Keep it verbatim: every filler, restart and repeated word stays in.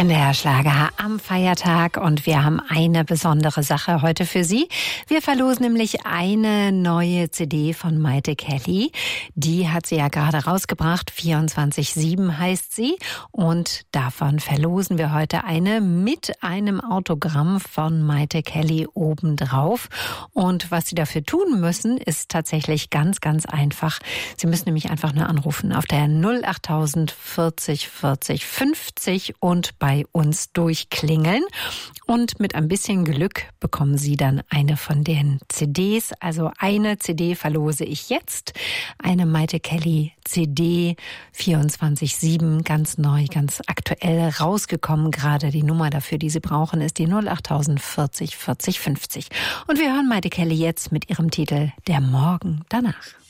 In der Schlager am Feiertag und wir haben eine besondere Sache heute für Sie. Wir verlosen nämlich eine neue C D von Mayte Kelly. Die hat sie ja gerade rausgebracht, vierundzwanzig sieben heißt sie. Und davon verlosen wir heute eine mit einem Autogramm von Mayte Kelly obendrauf. Und was Sie dafür tun müssen, ist tatsächlich ganz, ganz einfach. Sie müssen nämlich einfach nur anrufen auf der null achttausend vierzig vierzig fünfzig und bei uns durchklingeln. Und mit ein bisschen Glück bekommen Sie dann eine von den C Ds. Also eine C D verlose ich jetzt. Eine Mayte Kelly C D vierundzwanzig sieben, ganz neu, ganz aktuell rausgekommen. Gerade die Nummer dafür, die Sie brauchen, ist die null achttausend vierzig vierzig fünfzig. Und wir hören Mayte Kelly jetzt mit ihrem Titel Der Morgen danach.